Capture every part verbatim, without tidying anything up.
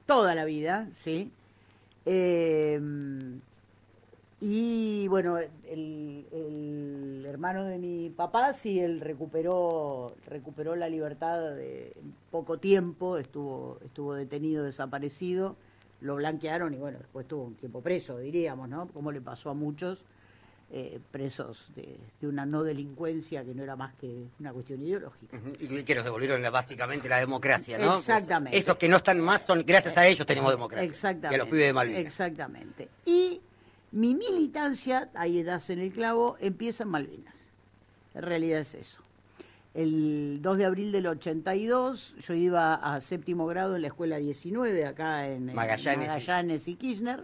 toda la vida, ¿sí? Eh, y bueno, el, el hermano de mi papá, sí, él recuperó, recuperó la libertad de en poco tiempo, estuvo, estuvo detenido, desaparecido, lo blanquearon y bueno, después estuvo un tiempo preso, diríamos, ¿no? Como le pasó a muchos eh, presos de, de una no delincuencia que no era más que una cuestión ideológica. Uh-huh. Y que nos devolvieron la, básicamente la democracia, ¿no? Exactamente. Pues esos que no están más son, gracias a ellos tenemos democracia. Exactamente. Y a los pibes de Malvinas. Exactamente. Y mi militancia, ahí das en el clavo, empieza en Malvinas. En realidad es eso. El dos de abril del ochenta y dos, yo iba a séptimo grado en la escuela diecinueve, acá en, en Magallanes, Magallanes y Kirchner.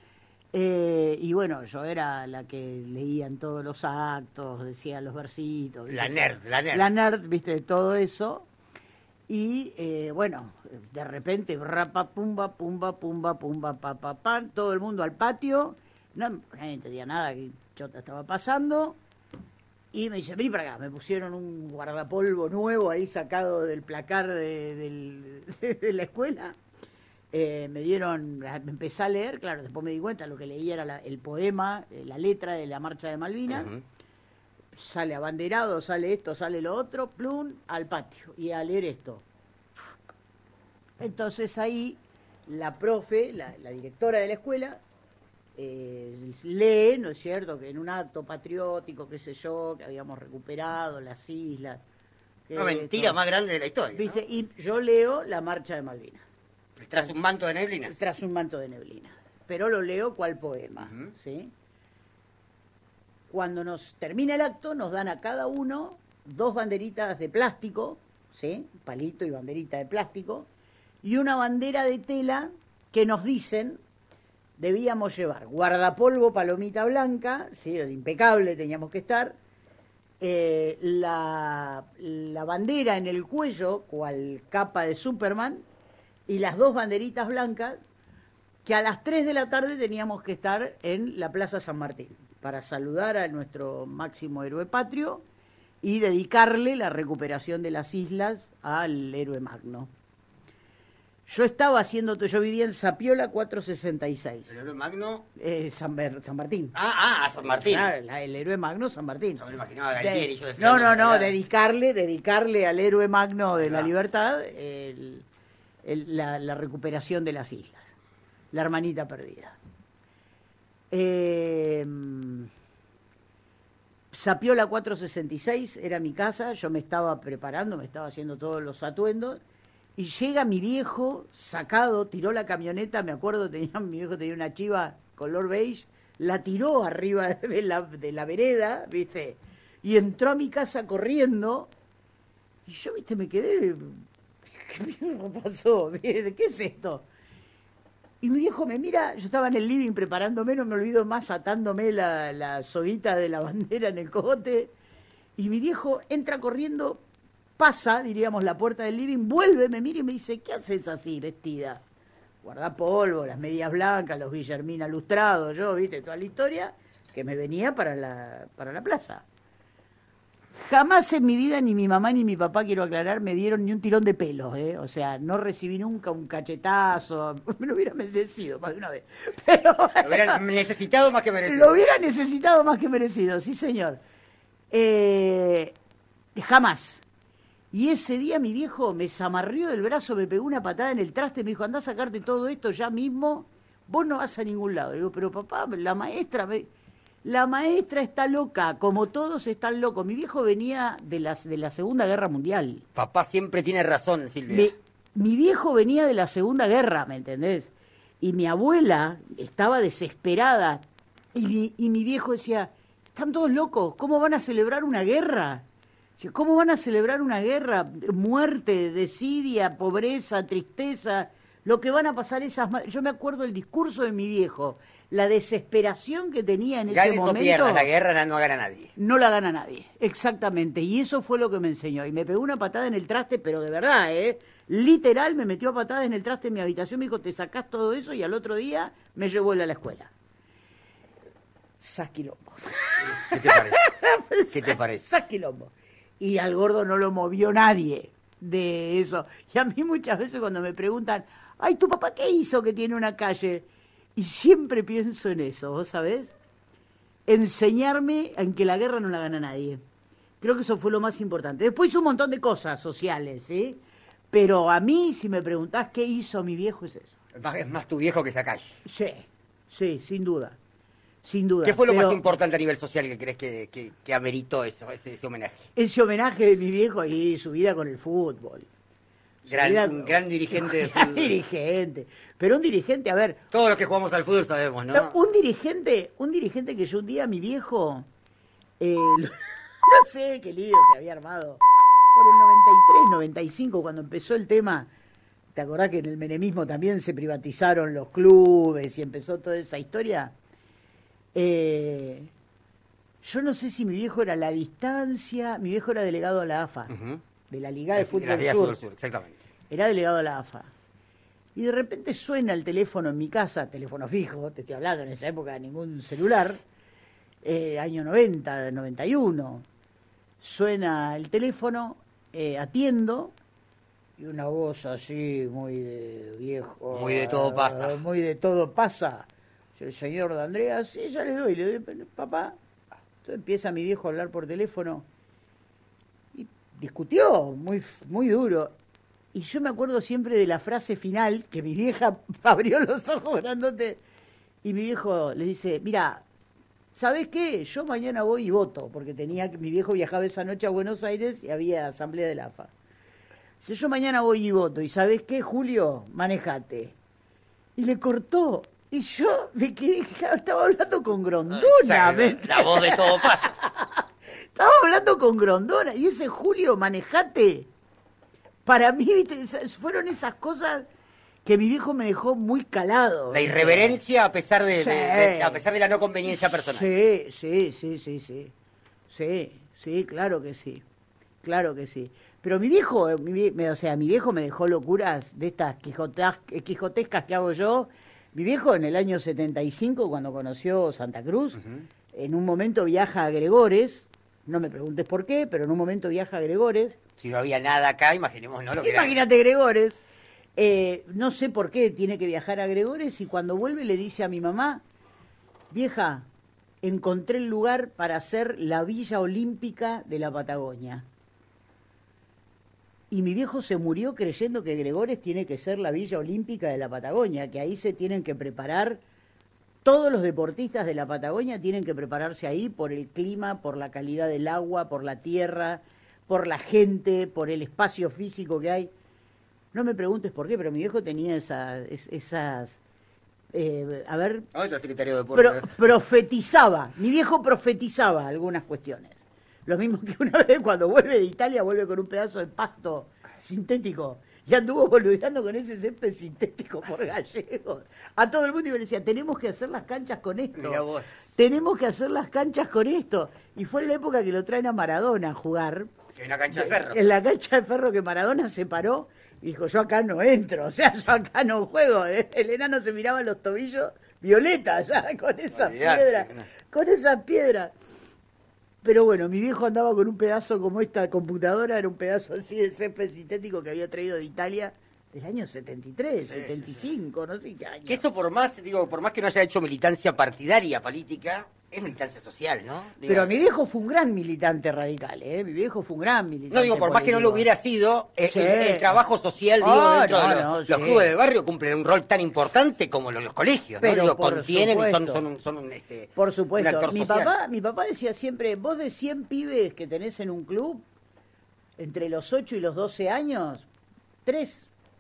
Eh, y bueno, yo era la que leía en todos los actos, decía los versitos. La nerd, la nerd. La nerd, viste, todo eso. Y eh, bueno, de repente, rapa, pumba, pumba, pumba, pumba, pa, pa, pan, todo el mundo al patio. No, nadie entendía nada que chota estaba pasando. Y me dice, vení para acá. Me pusieron un guardapolvo nuevo ahí sacado del placar de, del, de la escuela. Eh, me dieron, me empecé a leer, claro, después me di cuenta, lo que leía era la, el poema, la letra de la Marcha de Malvinas. Uh-huh. Sale abanderado, sale esto, sale lo otro, plum, al patio, y a leer esto. Entonces ahí la profe, la, la directora de la escuela, eh, lee, ¿no es cierto?, que en un acto patriótico, qué sé yo, que habíamos recuperado las islas. Una mentira más grande de la historia, ¿viste? ¿no? Y yo leo la Marcha de Malvinas. Tras un manto de neblina. Tras un manto de neblina. Pero lo leo cual poema, uh-huh. ¿sí? Cuando nos termina el acto, nos dan a cada uno dos banderitas de plástico, ¿sí? Palito y banderita de plástico, y una bandera de tela que nos dicen debíamos llevar guardapolvo, palomita blanca, ¿sí? Impecable teníamos que estar, eh, la, la bandera en el cuello, cual capa de Superman, y las dos banderitas blancas, que a las tres de la tarde teníamos que estar en la Plaza San Martín, para saludar a nuestro máximo héroe patrio y dedicarle la recuperación de las islas al héroe Magno. Yo estaba haciendo, yo vivía en Zapiola cuatrocientos sesenta y seis. ¿El héroe Magno? Eh, San, Ber, San Martín. Ah, ah, San Martín. Claro, la, el héroe Magno San Martín. No me imaginaba Galtieri. De, yo no, no, no, dedicarle, dedicarle al héroe Magno de la libertad el, el, la, la recuperación de las islas. La hermanita perdida. Eh, Zapiola cuatrocientos sesenta y seis era mi casa, yo me estaba preparando, me estaba haciendo todos los atuendos, y llega mi viejo sacado, tiró la camioneta, me acuerdo, tenía, mi viejo tenía una Chiva color beige, la tiró arriba de la, de la vereda, ¿viste? Y entró a mi casa corriendo, y yo, ¿viste? Me quedé, ¿qué mierda pasó? ¿Qué es esto? Y mi viejo me mira, yo estaba en el living preparándome, no me olvido más, atándome la, la soguita de la bandera en el cogote, y mi viejo entra corriendo, pasa, diríamos, la puerta del living, vuelve, me mira y me dice, ¿qué haces así, vestida? Guardapolvo, las medias blancas, los Guillermina lustrados, yo, viste, toda la historia, que me venía para la, para la plaza. Jamás en mi vida, ni mi mamá ni mi papá, quiero aclarar, me dieron ni un tirón de pelos, ¿eh? O sea, no recibí nunca un cachetazo, me lo hubiera merecido más de una vez. Pero, lo hubiera necesitado más que merecido. Lo hubiera necesitado más que merecido, sí señor. Eh, jamás. Y ese día mi viejo me zamarrió del brazo, me pegó una patada en el traste, me dijo, andá a sacarte todo esto ya mismo, vos no vas a ningún lado. Le digo, pero papá, la maestra... Me... La maestra está loca, como todos están locos. Mi viejo venía de la, de la Segunda Guerra Mundial. Papá siempre tiene razón, Silvia. Me, mi viejo venía de la Segunda Guerra, ¿me entendés? Y mi abuela estaba desesperada. Y mi, y mi viejo decía, están todos locos, ¿cómo van a celebrar una guerra? ¿Cómo van a celebrar una guerra? Muerte, desidia, pobreza, tristeza. Lo que van a pasar esas... Yo me acuerdo del discurso de mi viejo. La desesperación que tenía en Ganes ese momento... o pierdas, la guerra no gana nadie. No la gana nadie, exactamente. Y eso fue lo que me enseñó. Y me pegó una patada en el traste, pero de verdad, ¿eh? Literal, me metió a patadas en el traste en mi habitación. Me dijo, te sacás todo eso, y al otro día me llevó él a la escuela. Sasquilombo. ¿Qué te parece? ¿Qué te parece? Sasquilombo. Y al gordo no lo movió nadie de eso. Y a mí muchas veces cuando me preguntan... ay, ¿tu papá qué hizo que tiene una calle? Y siempre pienso en eso, ¿vos sabés? Enseñarme en que la guerra no la gana nadie. Creo que eso fue lo más importante. Después hizo un montón de cosas sociales, ¿sí? Pero a mí, si me preguntás qué hizo mi viejo, es eso. Es más, es más tu viejo que esa calle. Sí, sí, sin duda. Sin duda. ¿Qué fue lo Pero más importante a nivel social que crees que, que, que ameritó eso, ese, ese homenaje? ese homenaje de mi viejo y su vida con el fútbol. Su Gran, vida- un gran dirigente de Gran fútbol. dirigente. Pero un dirigente, a ver, Todos los que jugamos al fútbol sabemos, ¿no? un dirigente, un dirigente que yo un día, mi viejo, eh, no sé qué lío se había armado. Por el noventa y tres, noventa y cinco, cuando empezó el tema, ¿te acordás que en el menemismo también se privatizaron los clubes y empezó toda esa historia? Eh, yo no sé si mi viejo era la distancia, mi viejo era delegado a la A F A, Ujú. de la Liga de La Fútbol Liga de Sur. Fútbol Sur, exactamente. Era delegado a la A F A. Y de repente suena el teléfono en mi casa, teléfono fijo, te estoy hablando en esa época, ningún celular, eh, año noventa, noventa y uno. Suena el teléfono, eh, atiendo, y una voz así, muy de viejo. Muy de todo pasa. eh, Muy de todo pasa. El señor de Andrea, sí, ya le doy, le doy, papá. Entonces empieza mi viejo a hablar por teléfono. Y discutió, muy, muy duro. Y yo me acuerdo siempre de la frase final, que mi vieja abrió los ojos grandotes, y mi viejo le dice, mira, ¿sabés qué? Yo mañana voy y voto, porque tenía que, mi viejo viajaba esa noche a Buenos Aires y había asamblea de la A F A. Dice, yo mañana voy y voto, y ¿sabés qué, Julio? Manejate. Y le cortó. Y yo me quedé, estaba hablando con Grondona. Exacto, ¿me la voz de todo pasa. Estaba hablando con Grondona. Y ese Julio, manejate. Para mí, viste, esas- fueron esas cosas que mi viejo me dejó muy calado. La irreverencia a pesar de, Sí. de- de- a pesar de la no conveniencia personal. Sí, sí, sí, sí, sí. Sí, sí, claro que sí. Claro que sí. Pero mi viejo, eh, mi vie- me- o sea, mi viejo me dejó locuras de estas quijotas- eh, quijotescas que hago yo. Mi viejo en el año setenta y cinco, cuando conoció Santa Cruz, Ujú. en un momento viaja a Gregores, no me preguntes por qué, pero en un momento viaja a Gregores. Si no había nada acá, imaginemos, ¿no? Lo que era. Imagínate Gregores. Eh, no sé por qué tiene que viajar a Gregores y cuando vuelve le dice a mi mamá, vieja, encontré el lugar para hacer la Villa Olímpica de la Patagonia. Y mi viejo se murió creyendo que Gregores tiene que ser la Villa Olímpica de la Patagonia, que ahí se tienen que preparar, todos los deportistas de la Patagonia tienen que prepararse ahí por el clima, por la calidad del agua, por la tierra, por la gente, por el espacio físico que hay. No me preguntes por qué, pero mi viejo tenía esa, es- esas... eh, a ver, ¿Dónde está el secretario de Deportes? Pro- profetizaba, mi viejo profetizaba algunas cuestiones. Lo mismo que una vez cuando vuelve de Italia, vuelve con un pedazo de pasto sintético y anduvo boludeando con ese césped sintético por gallegos. A todo el mundo y me decía, tenemos que hacer las canchas con esto. Mirá vos. Tenemos que hacer las canchas con esto. Y fue en la época que lo traen a Maradona a jugar. Que hay una cancha de ferro. En la cancha de ferro que Maradona se paró y dijo, yo acá no entro, o sea, yo acá no juego. El enano se miraba en los tobillos violeta ya con esa Olvidate, piedra, no. con esa piedra. Pero bueno, mi viejo andaba con un pedazo como esta computadora, era un pedazo así de césped sintético que había traído de Italia del año setenta y tres, Sí, setenta y cinco, no sé qué año. Que eso por más, digo, por más que no haya hecho militancia partidaria política, es militancia social, ¿no? Digo, Pero mi viejo fue un gran militante radical, ¿eh? Mi viejo fue un gran militante. no digo, por más que no lo político. hubiera sido, eh, Sí. el, el trabajo social, digo, Ah, dentro no, de los, no, los sí. clubes de barrio cumplen un rol tan importante como los, los colegios, ¿no? Pero Digo, por contienen y son, supuesto. son, un- son un, este, Por un supuesto. actor Mi social. papá, mi papá decía siempre, vos de cien pibes que tenés en un club, entre los ocho y los doce años, tres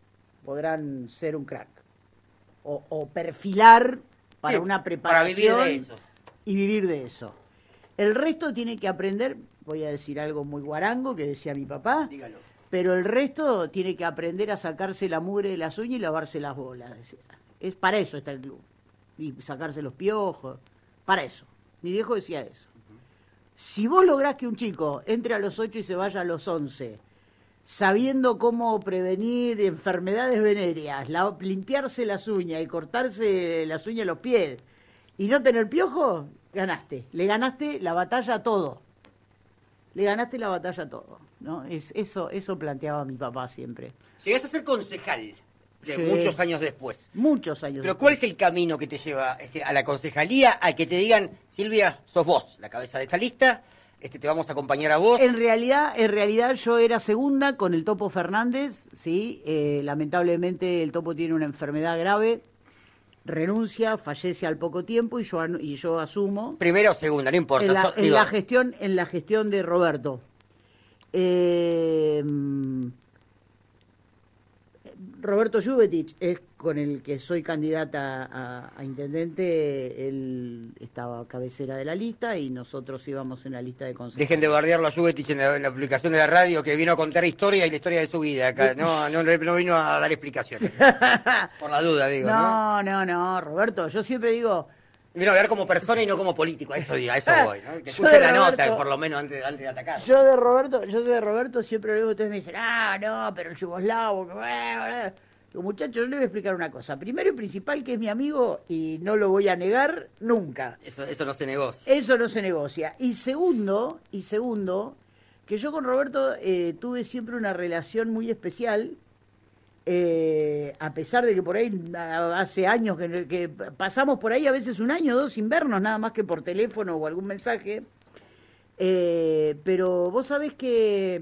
podrán ser un crack. O, o perfilar para Sí, una para preparación vivir de eso. y vivir de eso. El resto tiene que aprender, voy a decir algo muy guarango que decía mi papá, Dígalo. pero el resto tiene que aprender a sacarse la mugre de las uñas y lavarse las bolas. decía. Es para eso está el club. Y sacarse los piojos, para eso. Mi viejo decía eso. Si vos lográs que un chico entre a los ocho y se vaya a los once, sabiendo cómo prevenir enfermedades venéreas, la- limpiarse las uñas y cortarse las uñas de los pies y no tener piojo, ganaste. Le ganaste la batalla a todo. Le ganaste la batalla a todo. ¿No? Es, eso, eso planteaba mi papá siempre. Llegaste a ser concejal. de Sí. muchos años después. Muchos años. Pero ¿cuál es el camino que te lleva este, a la concejalía, a que te digan, Silvia, sos vos la cabeza de esta lista, este, te vamos a acompañar a vos? En realidad, en realidad yo era segunda con el Topo Fernández, sí, eh, lamentablemente el Topo tiene una enfermedad grave, renuncia, fallece al poco tiempo y yo anu- y yo asumo Primera o segunda, no importa. en la, so- en digo, la gestión en la gestión de Roberto. Eh, Roberto Juvetich es con el que soy candidata a, a intendente, él estaba cabecera de la lista y nosotros íbamos en la lista de consejos. Dejen de bardearlo a Juvetich en la, en la publicación de la radio, que vino a contar historia y la historia de su vida acá. No, no, no vino a dar explicaciones. Por la duda, digo, ¿no? No, no, no, Roberto, yo siempre digo, Vino a hablar como persona y no como político, a eso, digo, a eso voy, ¿no? Que Yo escuchen de la Roberto- nota, por lo menos, antes, antes de atacar. yo de Roberto, yo de Roberto siempre luego ustedes me dicen, ah, no, pero el yugoslavo, que bla, bla". Digo, muchachos, yo le voy a explicar una cosa. Primero y principal, que es mi amigo y no lo voy a negar nunca. Eso, eso no se negocia. Eso no se negocia. Y segundo, y segundo, que yo con Roberto eh, tuve siempre una relación muy especial, eh, a pesar de que por ahí a- hace años que, que pasamos por ahí a veces un año o dos sin vernos, nada más que por teléfono o algún mensaje. Eh, pero vos sabés que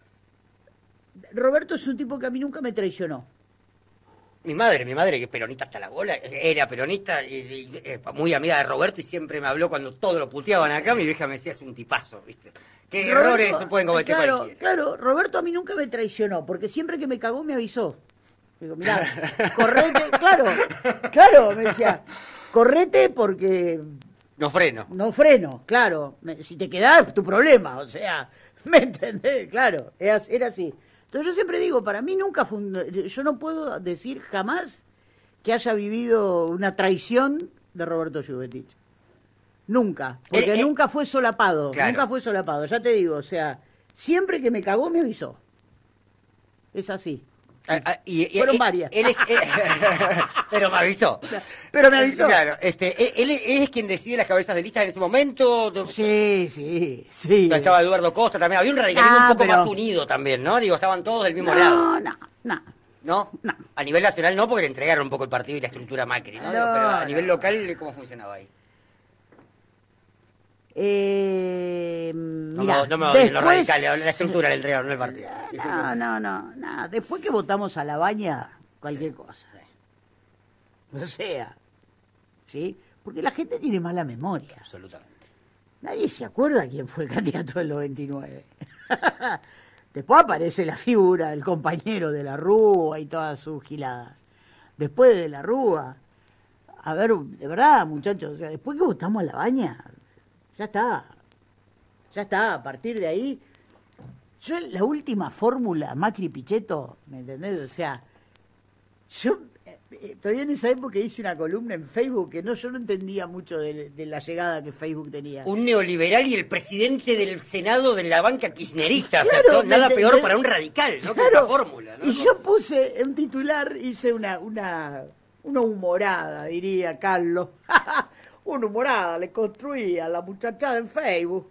Roberto es un tipo que a mí nunca me traicionó. Mi madre, mi madre, que es peronista hasta la bola, era peronista y, y, eh, muy amiga de Roberto y siempre me habló cuando todo lo puteaban acá. Mi vieja me decía, es un tipazo, ¿viste? ¿Qué Roberto- errores se pueden cometer claro, cualquiera? Claro, Roberto a mí nunca me traicionó, porque siempre que me cagó me avisó. Digo, mirá, correte, claro, claro, me decía, correte porque No freno. no freno, claro, me- si te quedás es tu problema, o sea, ¿me entendés? Claro, era, era así. Entonces yo siempre digo, para mí nunca fue, un- yo no puedo decir jamás que haya vivido una traición de Roberto Juvetich. Nunca, porque Eh, eh, nunca fue solapado, claro. nunca fue solapado, ya te digo, o sea, siempre que me cagó me avisó. Es así. Ah, ah, y- y- Fueron eh, varias. él es- eh, pero me avisó. Pero me avisó. Claro, este, él, él- él es quien decide las cabezas de lista en ese momento. Sí, sí, sí. Estaba Eduardo Costa también. Había un radicalismo Ah, un poco pero- más unido también, ¿no? Digo, estaban todos del mismo lado. No, no, no. ¿No? No. A nivel nacional no, porque le entregaron un poco el partido y la estructura a Macri, ¿no? No, Digo, pero a nivel no. local, ¿cómo funcionaba ahí? Eh, No, mirá, me- no me odien los después- radicales, la estructura le entregaron, no el partido. No, no, no, no. Después que votamos a la baña, cualquier cosa. O sea, ¿sí? Porque la gente tiene mala memoria. Absolutamente. Nadie se acuerda quién fue el candidato del noventa y nueve. Después aparece la figura del compañero de la Rúa y toda su gilada. Después de la Rúa, a ver, de verdad, muchachos, o sea, después que votamos a la baña, ya está. Ya está, a partir de ahí. Yo, la última fórmula, Macri Pichetto, ¿me entendés? O sea, yo eh, eh, todavía en esa época hice una columna en Facebook que no, yo no entendía mucho de, de la llegada que Facebook tenía. Un neoliberal y el presidente del Senado de la banca kirchnerista. O sea, Claro, no- nada ¿me peor entendés? para un radical, ¿no? Que Claro. esa fórmula, ¿no? Y yo puse un titular, hice una, una, una humorada, diría Carlos. Una humorada, le construí a la muchachada en Facebook.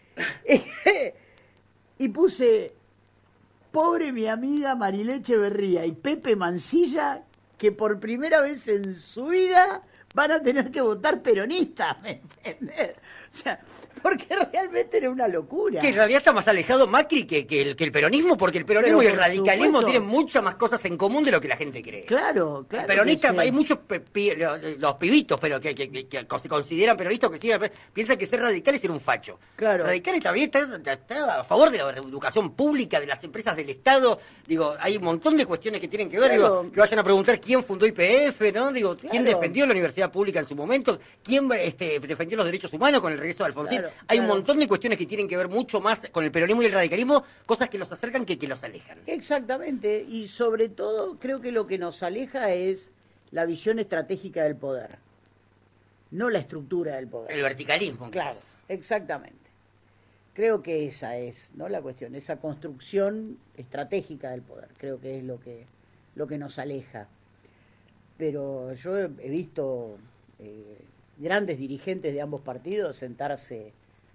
Y puse, pobre mi amiga Marileche Berría y Pepe Mancilla, que por primera vez en su vida van a tener que votar peronistas, ¿me entendés? O sea, porque realmente era una locura. Que en realidad está más alejado Macri que, que, el, que el peronismo, porque el peronismo Pero y el por radicalismo supuesto. tienen muchas más cosas en común de lo que la gente cree. Claro, claro. Peronistas, que sí. hay muchos pe- pi- lo- los pibitos, pero que, que- que- que se consideran peronistas, que siguen, piensan que ser radical es ser un facho. Claro. Radical está bien, está, está a favor de la educación pública, de las empresas del Estado. Digo, hay un montón de cuestiones que tienen que ver. Claro. Digo, que vayan a preguntar quién fundó I P F, ¿no? Digo, quién Claro. defendió la universidad pública en su momento, quién este, defendió los derechos humanos con el regreso de Alfonsín. Claro, hay un claro. montón de cuestiones que tienen que ver mucho más con el peronismo y el radicalismo, cosas que los acercan que que los alejan. Exactamente, y sobre todo creo que lo que nos aleja es la visión estratégica del poder, no la estructura del poder. El verticalismo. Claro, exactamente. Creo que esa es, ¿no?, la cuestión, esa construcción estratégica del poder, creo que es lo que lo que nos aleja. Pero yo he he visto eh, grandes dirigentes de ambos partidos sentarse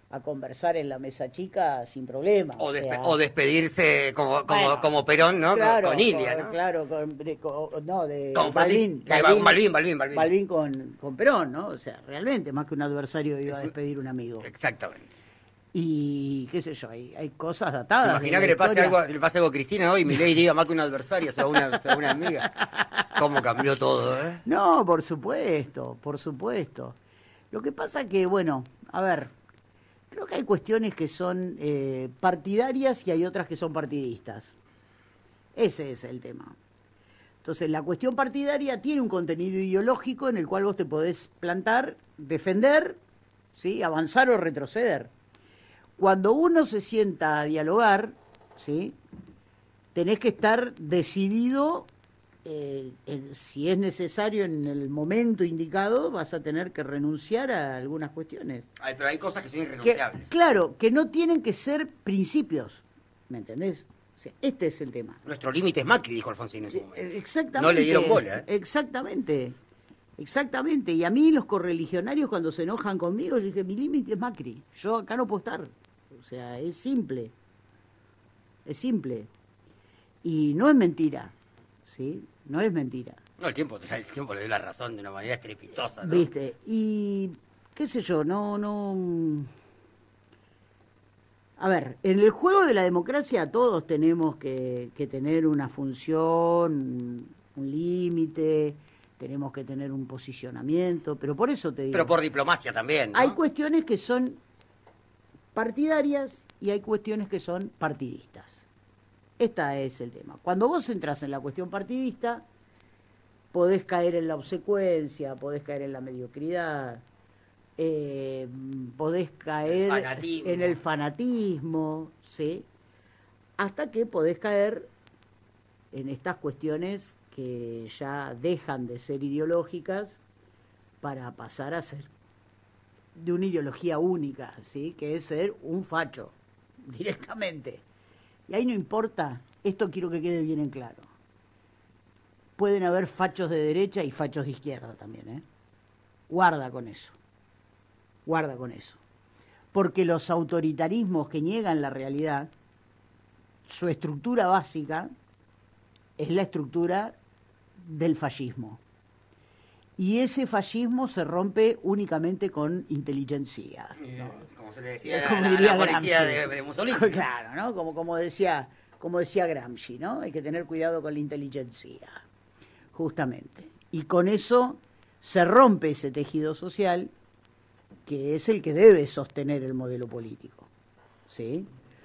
a conversar en la mesa chica sin problema. O, o, despe sea, o despedirse como, como, bueno, como Perón, ¿no? Claro, con, con Ilia, con, ¿no? Claro, con, con, no, de Con Balvin, eh, Balvin, Balvin, Balvin, Balvin. Balvin con, con Perón, ¿no? O sea, realmente, más que un adversario iba a despedir un amigo. Exactamente. Y qué sé yo, hay, hay cosas datadas. ¿Te imaginas que le pase, algo, le pase algo a Cristina hoy y Milei diga más que una adversaria, sea una, sea una amiga? ¿Cómo cambió todo, eh? No, por supuesto, por supuesto. Lo que pasa que, bueno, a ver, creo que hay cuestiones que son eh, partidarias y hay otras que son partidistas. Ese es el tema. Entonces, la cuestión partidaria tiene un contenido ideológico en el cual vos te podés plantar, defender, ¿sí? Avanzar o retroceder. Cuando uno se sienta a dialogar, ¿sí? Tenés que estar decidido, eh, en, si es necesario en el momento indicado, vas a tener que renunciar a algunas cuestiones. Ay, pero hay cosas que son Que, irrenunciables. claro, que no tienen que ser principios, ¿me entendés? O sea, este es el tema. Nuestro límite es Macri, dijo Alfonsín en su momento. Exactamente. No le dieron bola, ¿eh? Exactamente. Exactamente. Y a mí los correligionarios cuando se enojan conmigo, yo dije, mi límite es Macri. Yo acá no puedo estar. O sea, es simple. Es simple. Y no es mentira. ¿Sí? No es mentira. No, el tiempo, el tiempo le dio la razón de una manera estrepitosa, ¿no? ¿Viste? Y qué sé yo, no, no... A ver, en el juego de la democracia todos tenemos que, que tener una función, un límite, tenemos que tener un posicionamiento, pero por eso te digo... Pero por diplomacia también, ¿no? Hay cuestiones que son partidarias y hay cuestiones que son partidistas. Este es el tema. Cuando vos entras en la cuestión partidista, podés caer en la obsecuencia, podés caer en la mediocridad, eh, podés caer el en el fanatismo, ¿sí? Hasta que podés caer en estas cuestiones que ya dejan de ser ideológicas para pasar a ser de una ideología única, ¿sí? Que es ser un facho, directamente. Y ahí no importa, esto quiero que quede bien en claro. Pueden haber fachos de derecha y fachos de izquierda también, ¿eh? Guarda con eso. Guarda con eso. Porque los autoritarismos que niegan la realidad, su estructura básica es la estructura del fascismo. Y ese fascismo se rompe únicamente con inteligencia, ¿no? Como se le decía, como la, diría la policía Gramsci. de, de Mussolini. Claro, ¿no? Como, como decía, como decía Gramsci, ¿no? Hay que tener cuidado con la inteligencia, justamente. Y con eso se rompe ese tejido social que es el que debe sostener el modelo político, ¿sí?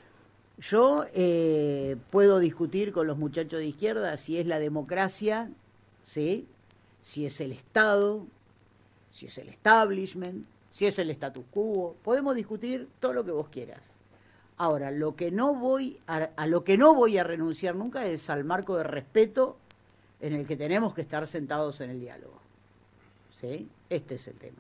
Yo eh, puedo discutir con los muchachos de izquierda si es la democracia, ¿sí? Si es el Estado, si es el establishment, si es el status quo. Podemos discutir todo lo que vos quieras. Ahora, lo que no voy a, a lo que no voy a renunciar nunca es al marco de respeto en el que tenemos que estar sentados en el diálogo, ¿sí? Este es el tema.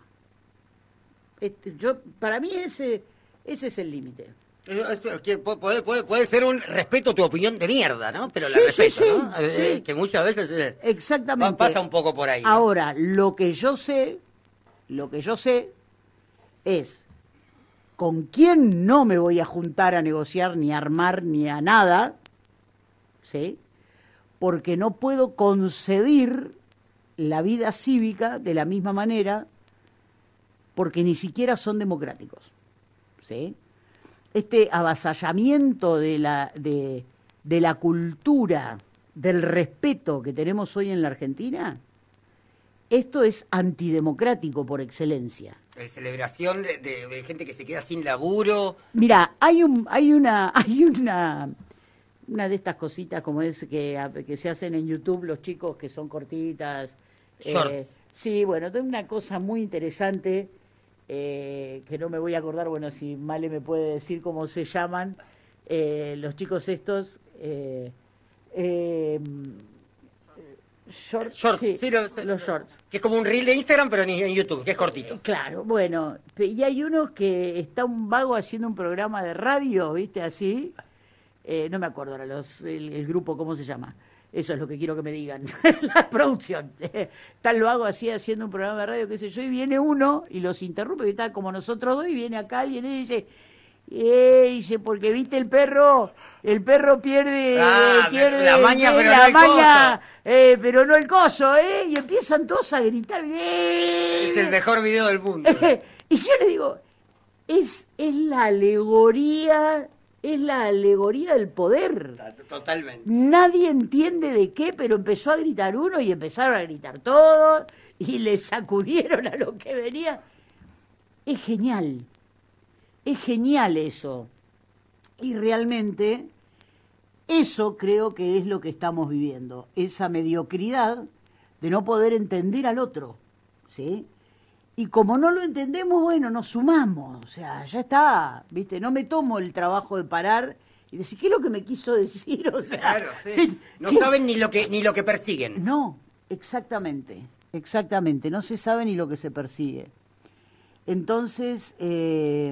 Este, yo, para mí ese, ese es el límite. Puede, puede, puede ser un respeto a tu opinión de mierda, ¿no? Pero la Sí, respeto, sí, ¿no? sí, Eh, sí. Que muchas veces eh, Exactamente. pasa un poco por ahí, ¿no? Ahora, lo que yo sé, lo que yo sé es con quién no me voy a juntar a negociar, ni a armar, ni a nada, ¿sí? Porque no puedo concebir la vida cívica de la misma manera, porque ni siquiera son democráticos, ¿sí? Este avasallamiento de la, de, de la cultura, del respeto que tenemos hoy en la Argentina, esto es antidemocrático por excelencia. La celebración de, de, de gente que se queda sin laburo. Mira, hay un, hay una, hay una, una de estas cositas como es que, que se hacen en YouTube los chicos que son cortitas. Shorts. Eh, sí, bueno, tengo una cosa muy interesante. Eh, que no me voy a acordar, bueno, si Male me puede decir cómo se llaman, eh, los chicos estos, eh, eh, shorts, Shorts, sí, sí, lo- los shorts. Que es como un reel de Instagram, pero en, en YouTube, que es cortito. Claro, bueno, pe- y hay uno que está un vago haciendo un programa de radio, ¿viste? Así, eh, no me acuerdo ahora los, el, el grupo, ¿cómo se llama? Eso es lo que quiero que me digan. La producción. Tal lo hago así haciendo un programa de radio, qué sé yo, y viene uno y los interrumpe, y está como nosotros dos, y viene acá alguien y dice, eh, dice, porque viste el perro, el perro pierde, ah, pierde la maña, eh, pero la no el maña, coso. Eh, pero no el coso, ¿eh? Y empiezan todos a gritar. Eh, Es el mejor video del mundo. y yo le digo, es, es la alegoría... Es la alegoría del poder. Totalmente. Nadie entiende de qué, pero empezó a gritar uno y empezaron a gritar todos y le sacudieron a lo que venía. Es genial. Es genial eso. Y realmente eso creo que es lo que estamos viviendo. Esa mediocridad de no poder entender al otro. ¿Sí? Y como no lo entendemos, bueno, nos sumamos, o sea, ya está, ¿viste? No me tomo el trabajo de parar y decir, ¿qué es lo que me quiso decir? O sea, claro, sí. No ¿qué? saben ni lo que ni lo que persiguen. No, exactamente, exactamente, no se sabe ni lo que se persigue. Entonces, eh,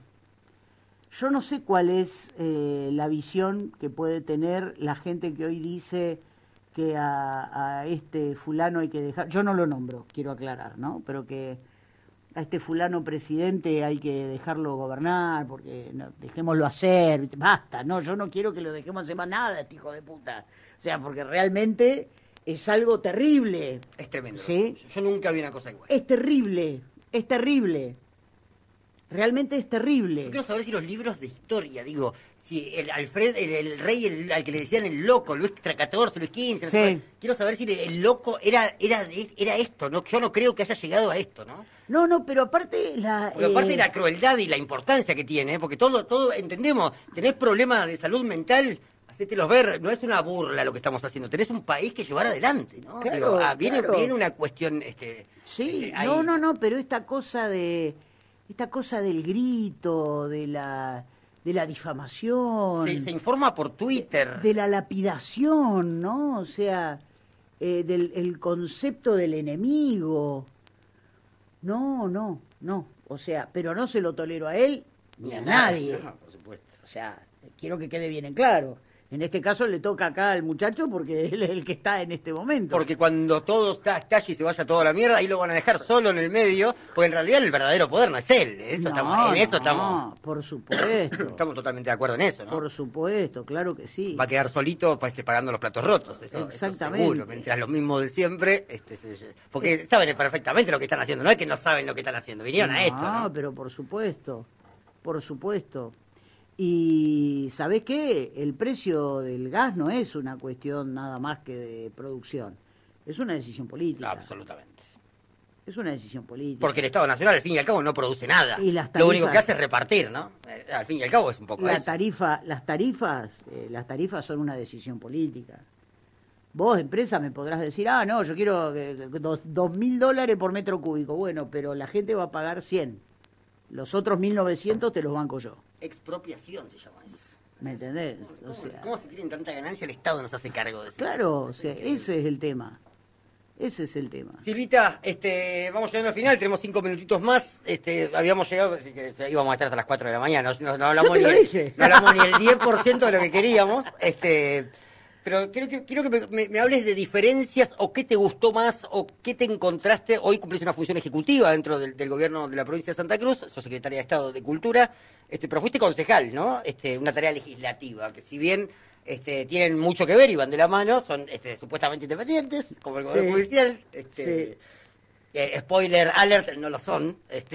yo no sé cuál es eh, la visión que puede tener la gente que hoy dice que a, a este fulano hay que dejar, yo no lo nombro, quiero aclarar, ¿no? Pero que a este fulano presidente hay que dejarlo gobernar, porque no, dejémoslo hacer, basta, no, yo no quiero que lo dejemos hacer más nada, este hijo de puta. O sea, porque realmente es algo terrible. Es tremendo. ¿Sí? Yo nunca vi una cosa igual. Es terrible, es terrible. Realmente es terrible. Yo quiero saber si los libros de historia, digo, si el Alfred, el, el rey el, al que le decían el loco, Luis catorce, Luis quince, sí. no sé, quiero saber si el, el loco era era de, era esto, no, yo no creo que haya llegado a esto, ¿no? No, no, pero aparte la porque aparte eh... la crueldad y la importancia que tiene, porque todo todo entendemos, tenés problemas de salud mental, hacételos ver, no es una burla lo que estamos haciendo, tenés un país que llevar adelante, ¿no? Claro, digo, ah, viene claro. viene una cuestión este sí, este, no, no, no, pero esta cosa de esta cosa del grito, de la de la difamación. Se, se informa por Twitter. De, de la lapidación, ¿no? O sea, eh, del el concepto del enemigo. No, no, no. O sea, pero no se lo tolero a él ni, ni a nadie. No, por supuesto. O sea, quiero que quede bien en claro. En este caso le toca acá al muchacho porque él es el que está en este momento. Porque cuando todo está estalle y se vaya toda la mierda, ahí lo van a dejar solo en el medio, porque en realidad el verdadero poder no es él. Eso no, estamos, en eso no, estamos. Por supuesto. Estamos totalmente de acuerdo en eso, ¿no? Por supuesto, claro que sí. Va a quedar solito para este, pagando los platos rotos. Eso, exactamente. Eso seguro, mientras los mismos de siempre. Este, porque es... saben perfectamente lo que están haciendo. No es que no saben lo que están haciendo. Vinieron no, a esto, ¿no? No, pero por supuesto. Por supuesto. Y ¿sabés qué? El precio del gas no es una cuestión nada más que de producción. Es una decisión política. Absolutamente. Es una decisión política. Porque el Estado Nacional, al fin y al cabo, no produce nada. Y las tarifas, lo único que hace es repartir, ¿no? Eh, al fin y al cabo es un poco la eso. Tarifa, las tarifas, eh, las tarifas son una decisión política. Vos, empresa, me podrás decir, ah, no, yo quiero eh, dos, dos mil dólares por metro cúbico. Bueno, pero la gente va a pagar cien. Los otros mil novecientos te los banco yo. Expropiación se llama eso. ¿Me entendés? ¿Cómo, o sea, ¿Cómo se tienen tanta ganancia? El Estado nos hace cargo de eso. Claro, o sea, ese es el tema. Ese es el tema. Silvita, este, vamos llegando al final, tenemos cinco minutitos más. Este, habíamos llegado, que íbamos a estar hasta las cuatro de la mañana, no, no hablamos, ni el, no hablamos ni el diez por ciento de lo que queríamos. Este, pero quiero que, quiero que me, me, me hables de diferencias o qué te gustó más o qué te encontraste. Hoy cumplís una función ejecutiva dentro del, del gobierno de la provincia de Santa Cruz, sos secretaria de Estado de Cultura, este, pero fuiste concejal, ¿no? Este, una tarea legislativa, que si bien este, tienen mucho que ver y van de la mano, son este, supuestamente independientes, como el Poder sí. Judicial. Este, sí. eh, spoiler alert, no lo son. Este,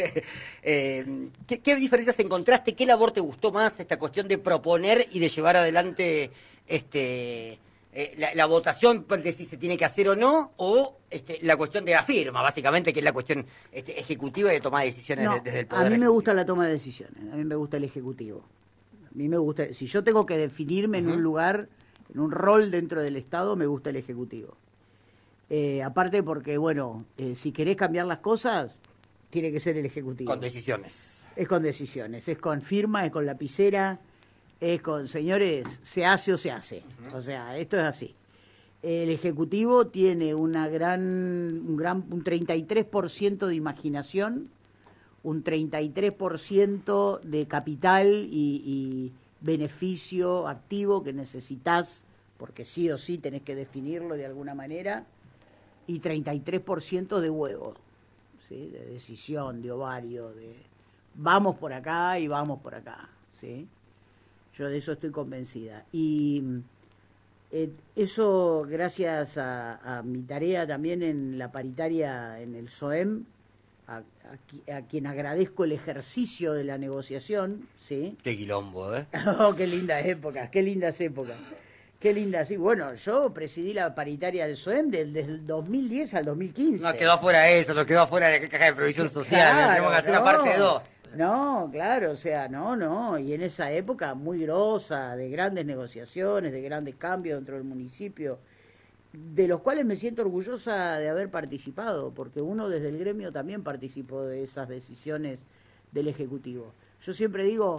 eh, ¿qué, ¿Qué diferencias encontraste? ¿Qué labor te gustó más? Esta cuestión de proponer y de llevar adelante este eh, la, la votación de si se tiene que hacer o no, o este, la cuestión de la firma, básicamente, que es la cuestión este, ejecutiva y de tomar decisiones no, de, desde el Poder. A mí me gusta la toma de decisiones, a mí me gusta el Ejecutivo. A mí me gusta, si yo tengo que definirme uh-huh. en un lugar, en un rol dentro del Estado, me gusta el Ejecutivo. Eh, aparte porque, bueno, eh, si querés cambiar las cosas, tiene que ser el Ejecutivo. Con decisiones. Es con decisiones, es con firma, es con lapicera, es con, señores, se hace o se hace. Uh-huh. O sea, esto es así. El Ejecutivo tiene una gran, un gran, un treinta y tres por ciento de imaginación, un treinta y tres por ciento de capital y, y beneficio activo que necesitas porque sí o sí tenés que definirlo de alguna manera, y treinta y tres por ciento de huevo, ¿sí? De decisión, de ovario, de vamos por acá y vamos por acá, ¿sí? Yo de eso estoy convencida. Y eh, eso gracias a, a mi tarea también en la paritaria en el S O E M, a, a, a quien agradezco el ejercicio de la negociación, ¿sí? Qué quilombo, ¿eh? Oh, qué lindas épocas, qué lindas épocas. Qué lindas, sí. Bueno, yo presidí la paritaria del S O E M desde el dos mil diez al dos mil quince. No quedó afuera eso, nos quedó afuera de la caja de previsión social, claro, tenemos que hacer no, la parte dos. No, claro, o sea, no, no. Y en esa época muy grosa, de grandes negociaciones, de grandes cambios dentro del municipio, de los cuales me siento orgullosa de haber participado, porque uno desde el gremio también participó de esas decisiones del Ejecutivo. Yo siempre digo,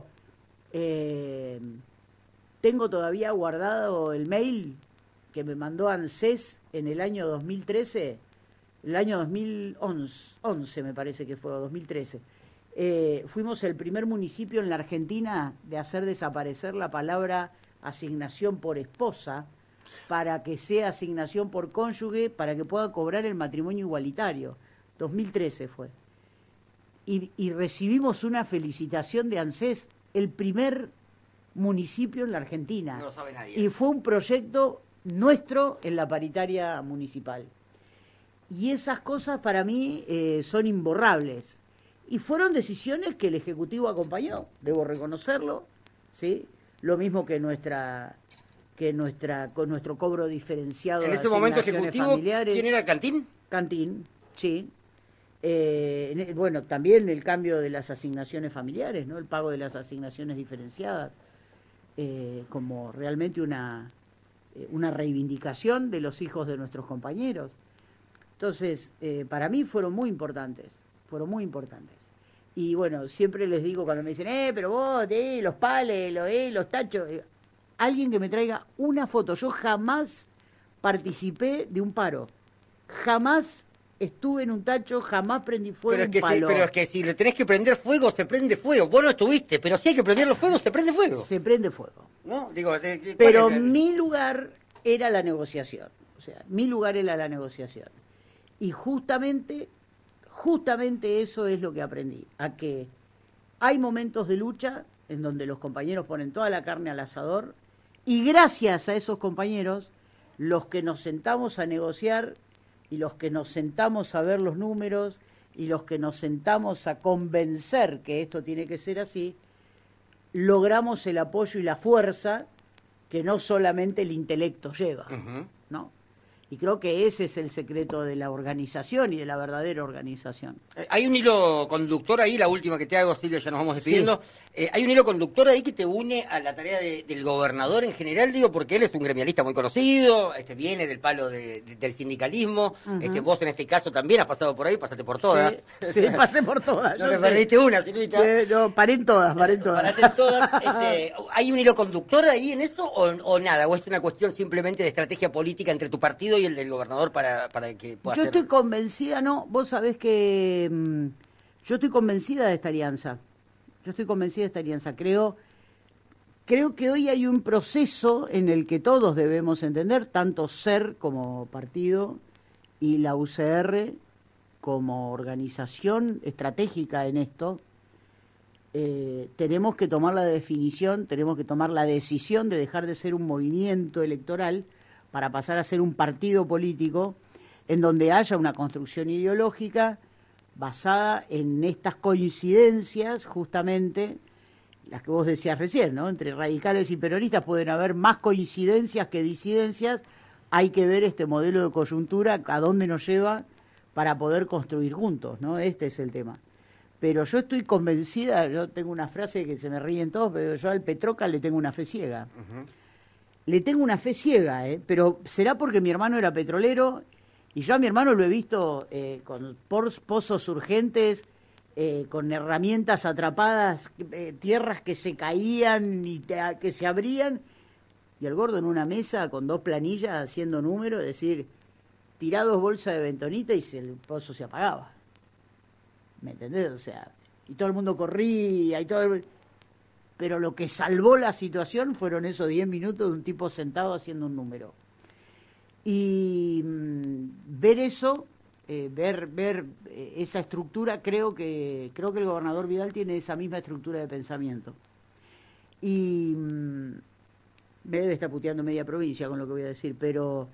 eh, tengo todavía guardado el mail que me mandó ANSES en el año dos mil trece, el año dos mil once me parece que fue, o dos mil trece. Eh, fuimos el primer municipio en la Argentina de hacer desaparecer la palabra asignación por esposa, para que sea asignación por cónyuge, para que pueda cobrar el matrimonio igualitario. dos mil trece fue. Y, y recibimos una felicitación de ANSES, el primer municipio en la Argentina. No lo sabe nadie. Y fue un proyecto nuestro en la paritaria municipal. Y esas cosas para mí eh, son imborrables. Y fueron decisiones que el Ejecutivo acompañó, debo reconocerlo, ¿sí? Lo mismo que nuestra... que nuestra con nuestro cobro diferenciado en de ese momento asignaciones ejecutivo, familiares. ¿quién era Cantín? Cantín, sí. Eh, bueno, también el cambio de las asignaciones familiares, ¿no? El pago de las asignaciones diferenciadas, eh, como realmente una, eh, una reivindicación de los hijos de nuestros compañeros. Entonces, eh, para mí fueron muy importantes, fueron muy importantes. Y bueno, siempre les digo cuando me dicen, eh, pero vos, eh, los pales, los, eh, los tachos... Eh, alguien que me traiga una foto. Yo jamás participé de un paro. Jamás estuve en un tacho, jamás prendí fuego pero es que un palo. Si, pero es que si le tenés que prender fuego, se prende fuego. Vos no estuviste, pero si hay que prender los fuegos, se prende fuego. Se prende fuego. ¿No? Digo, de, de, pero es el... mi lugar era la negociación. O sea, mi lugar era la negociación. Y justamente, justamente eso es lo que aprendí. A que hay momentos de lucha en donde los compañeros ponen toda la carne al asador. Y gracias a esos compañeros, los que nos sentamos a negociar y los que nos sentamos a ver los números y los que nos sentamos a convencer que esto tiene que ser así, logramos el apoyo y la fuerza que no solamente el intelecto lleva, uh-huh. ¿no? Y creo que ese es el secreto de la organización y de la verdadera organización. Eh, hay un hilo conductor ahí, la última que te hago, Silvia, ya nos vamos despidiendo. Sí. Eh, hay un hilo conductor ahí que te une a la tarea de, del gobernador en general, digo, porque él es un gremialista muy conocido, este viene del palo de, de, del sindicalismo, uh-huh. este vos en este caso también has pasado por ahí, pasaste por todas. Sí, sí pasé por todas. No te sé. Perdiste una, Silvita. Eh, no, paré en todas, paré en todas. Paraste en todas. Este, ¿hay un hilo conductor ahí en eso o, o nada? ¿O es una cuestión simplemente de estrategia política entre tu partido y el del gobernador para, para que pueda Yo hacer... estoy convencida, no, vos sabés que mmm, yo estoy convencida de esta alianza. Yo estoy convencida de esta alianza. Creo, creo que hoy hay un proceso en el que todos debemos entender, tanto S E R como partido y la U C R como organización estratégica en esto. Eh, tenemos que tomar la definición, tenemos que tomar la decisión de dejar de ser un movimiento electoral para pasar a ser un partido político en donde haya una construcción ideológica basada en estas coincidencias, justamente, las que vos decías recién, ¿no? Entre radicales y peronistas pueden haber más coincidencias que disidencias. Hay que ver este modelo de coyuntura, a dónde nos lleva para poder construir juntos, ¿no? Este es el tema. Pero yo estoy convencida, yo tengo una frase que se me ríen todos, pero yo al Petroca le tengo una fe ciega. Uh-huh. Le tengo una fe ciega, ¿eh? Pero será porque mi hermano era petrolero y yo a mi hermano lo he visto eh, con pozos urgentes, eh, con herramientas atrapadas, eh, tierras que se caían y te, que se abrían, y el gordo en una mesa con dos planillas haciendo números, es decir, tirá dos bolsas de bentonita y se, el pozo se apagaba. ¿Me entendés? O sea, y todo el mundo corría y todo el... pero lo que salvó la situación fueron esos diez minutos de un tipo sentado haciendo un número. Y mmm, ver eso, eh, ver ver eh, esa estructura, creo que creo que el gobernador Vidal tiene esa misma estructura de pensamiento. Y mmm, me debe estar puteando media provincia con lo que voy a decir, pero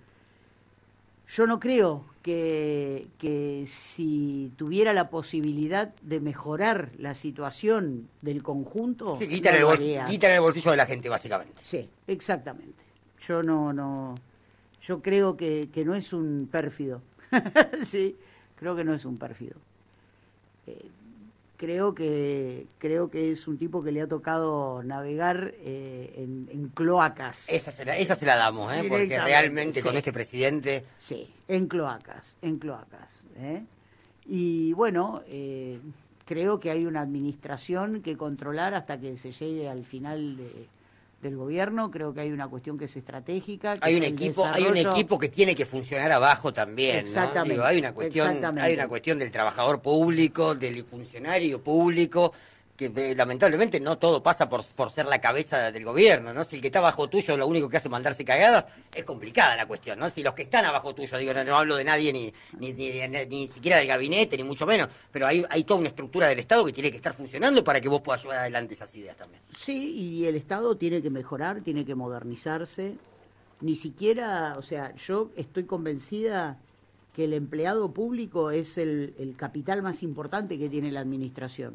yo no creo que, que si tuviera la posibilidad de mejorar la situación del conjunto... Sí, quitan, no el bol- quitan el bolsillo de la gente, básicamente. Sí, exactamente. Yo no... no yo creo que, que no es un pérfido. Sí, creo que no es un pérfido. Eh, creo que creo que es un tipo que le ha tocado navegar eh, en, en cloacas. Esa se la, esa se la damos, ¿eh? Porque realmente sí. Con este presidente... Sí, en cloacas, en cloacas. ¿eh? Y bueno, eh, creo que hay una administración que controlar hasta que se llegue al final de, del gobierno. Creo que hay una cuestión que es estratégica. Que hay un es equipo, desarrollo... hay un equipo que tiene que funcionar abajo también, exactamente, ¿no? Digo, hay una cuestión, hay una cuestión del trabajador público, del funcionario público, que eh, lamentablemente no todo pasa por, por ser la cabeza del gobierno, ¿no? Si el que está abajo tuyo lo único que hace es mandarse cagadas, es complicada la cuestión, ¿no? Si los que están abajo tuyo, digo, no, no hablo de nadie ni ni, ni, ni ni siquiera del gabinete, ni mucho menos, pero hay, hay toda una estructura del Estado que tiene que estar funcionando para que vos puedas llevar adelante esas ideas también. Sí, y el Estado tiene que mejorar, tiene que modernizarse. Ni siquiera, o sea, yo estoy convencida que el empleado público es el, el capital más importante que tiene la administración.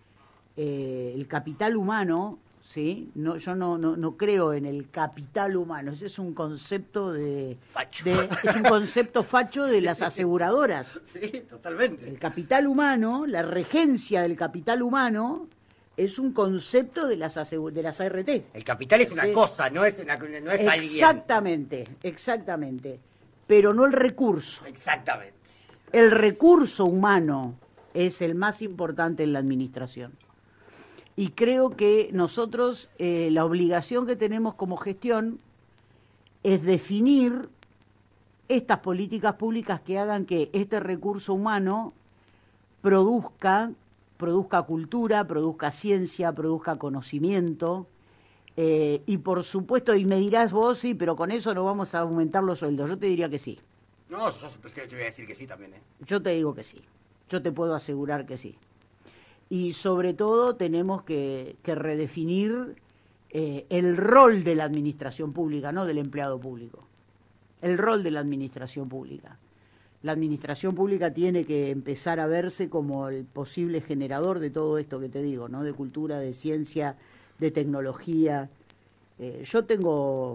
Eh, el capital humano, ¿sí? No, yo no, no, no creo en el capital humano, ese es un concepto de, de es un concepto facho de las aseguradoras. Sí, totalmente. El capital humano, la regencia del capital humano es un concepto de las asegu- de las A R T. El capital es una sí. cosa, no es una, no es alguien. Exactamente, exactamente. Pero no el recurso. Exactamente. El recurso humano es el más importante en la administración. Y creo que nosotros, eh, la obligación que tenemos como gestión es definir estas políticas públicas que hagan que este recurso humano produzca, produzca cultura, produzca ciencia, produzca conocimiento, eh, y por supuesto, y me dirás vos, sí, pero con eso no vamos a aumentar los sueldos. Yo te diría que sí. No, yo te voy a decir que sí también, ¿eh? Yo te digo que sí. Yo te puedo asegurar que sí. Y sobre todo tenemos que, que redefinir eh, el rol de la administración pública, no del empleado público. El rol de la administración pública. La administración pública tiene que empezar a verse como el posible generador de todo esto que te digo, ¿no? De cultura, de ciencia, de tecnología. Eh, yo tengo,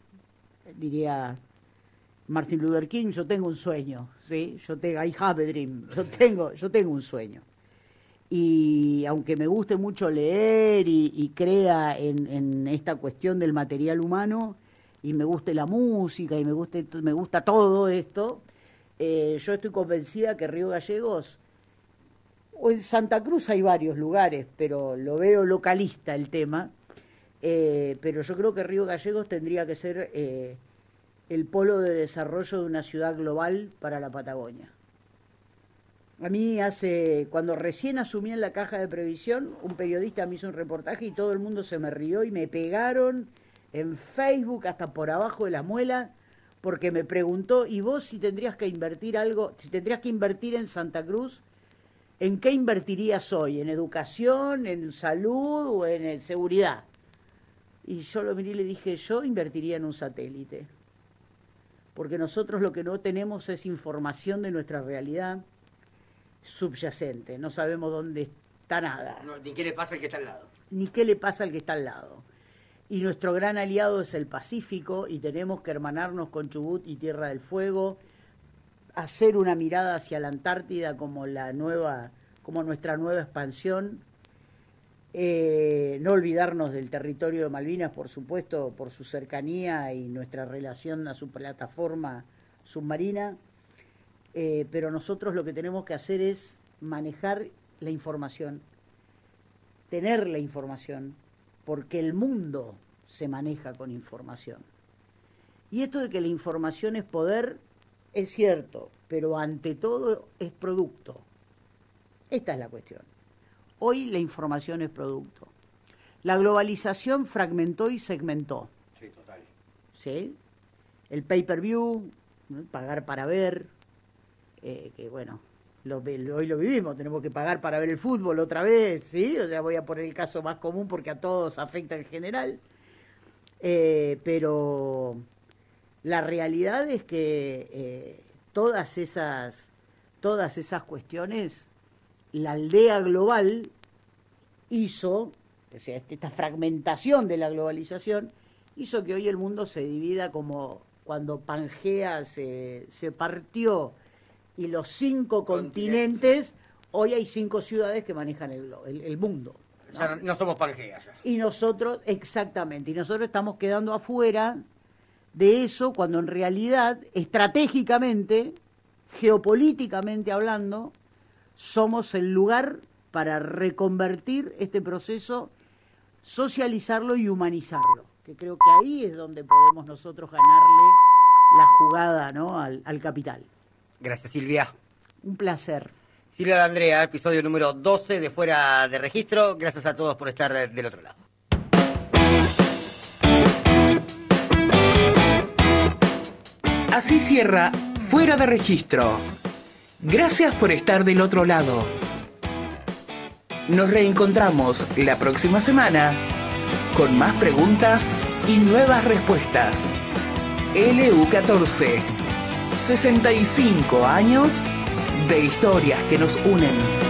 diría Martin Luther King, yo tengo un sueño, ¿sí? Yo tengo, I have a dream, yo tengo, yo tengo un sueño. Y aunque me guste mucho leer y, y crea en, en esta cuestión del material humano, y me guste la música y me guste me gusta todo esto, eh, yo estoy convencida que Río Gallegos, o en Santa Cruz hay varios lugares, pero lo veo localista el tema, eh, pero yo creo que Río Gallegos tendría que ser eh, el polo de desarrollo de una ciudad global para la Patagonia. A mí hace, cuando recién asumí en la Caja de Previsión, un periodista me hizo un reportaje y todo el mundo se me rió y me pegaron en Facebook hasta por abajo de la muela, porque me preguntó, ¿y vos si tendrías que invertir algo, si tendrías que invertir en Santa Cruz, ¿en qué invertirías hoy? ¿En educación, en salud o en seguridad? Y yo lo miré y le dije, yo invertiría en un satélite, porque nosotros lo que no tenemos es información de nuestra realidad subyacente, no sabemos dónde está nada. No, ni qué le pasa al que está al lado. Ni qué le pasa al que está al lado. Y nuestro gran aliado es el Pacífico y tenemos que hermanarnos con Chubut y Tierra del Fuego, hacer una mirada hacia la Antártida como la nueva, como nuestra nueva expansión, eh, no olvidarnos del territorio de Malvinas, por supuesto, por su cercanía y nuestra relación a su plataforma submarina. Eh, pero nosotros lo que tenemos que hacer es manejar la información, tener la información, porque el mundo se maneja con información. Y esto de que la información es poder, es cierto, pero ante todo es producto. Esta es la cuestión. Hoy la información es producto. La globalización fragmentó y segmentó. Sí, total. ¿Sí? El pay-per-view, ¿no? Pagar para ver, eh, que bueno, lo, lo, hoy lo vivimos, tenemos que pagar para ver el fútbol otra vez, ¿sí? O sea, voy a poner el caso más común porque a todos afecta en general. Eh, pero la realidad es que eh, todas esas, todas esas cuestiones, la aldea global hizo, o sea, esta fragmentación de la globalización, hizo que hoy el mundo se divida como cuando Pangea se, se partió y los cinco continentes, hoy hay cinco ciudades que manejan el, el, el mundo. ¿No? Ya no, no somos Pangea ya. Y nosotros, exactamente, y nosotros estamos quedando afuera de eso cuando en realidad, estratégicamente, geopolíticamente hablando, somos el lugar para reconvertir este proceso, socializarlo y humanizarlo, que creo que ahí es donde podemos nosotros ganarle la jugada, ¿no? al, al capital. Gracias, Silvia. Un placer. Silvia D'Andrea, episodio número doce de Fuera de Registro. Gracias a todos por estar del otro lado. Así cierra Fuera de Registro. Gracias por estar del otro lado. Nos reencontramos la próxima semana con más preguntas y nuevas respuestas. L U catorce, sesenta y cinco años de historias que nos unen.